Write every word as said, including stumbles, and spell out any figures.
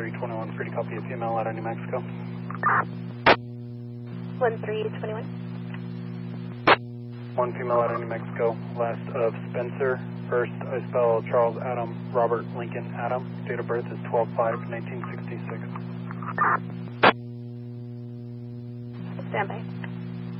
three twenty-one, free to copy a female out of New Mexico. one three twenty-one. One female out of New Mexico, last of Spencer. First, I spell Charles Adam, Robert Lincoln Adam. Date of birth is twelve five nineteen sixty-six. Stand by.